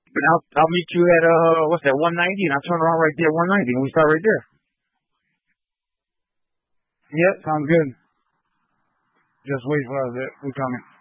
And I'll meet you at what's that, 190, and I'll turn around right there, 190, and we start right there. Yeah, sounds good. Just wait for us. We're coming.